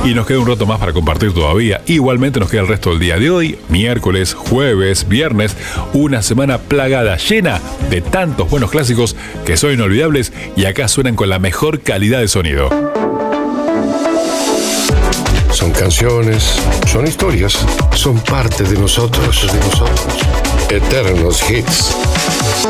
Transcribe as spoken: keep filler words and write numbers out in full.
Y nos queda un rato más para compartir todavía. Igualmente nos queda el resto del día de hoy, miércoles, jueves, viernes, una semana plagada, llena de tantos buenos clásicos que son inolvidables y acá suenan con la mejor calidad de sonido. Son canciones, son historias, son parte de nosotros, de nosotros. Eternos hits.